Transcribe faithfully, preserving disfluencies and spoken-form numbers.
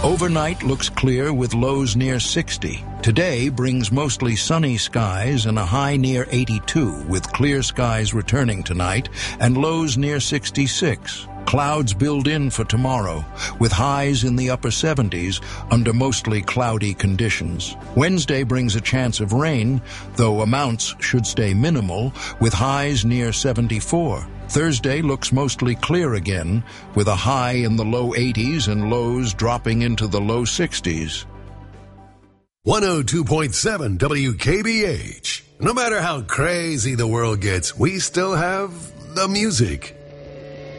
Overnight looks clear with lows near sixty. Today brings mostly sunny skies and a high near eighty-two, with clear skies returning tonight and lows near sixty-six. Clouds build in for tomorrow, with highs in the upper seventies under mostly cloudy conditions. Wednesday brings a chance of rain, though amounts should stay minimal, with highs near seventy-four. Thursday looks mostly clear again, with a high in the low eighties and lows dropping into the low sixties. one oh two point seven W K B H. No matter how crazy the world gets, we still have the music.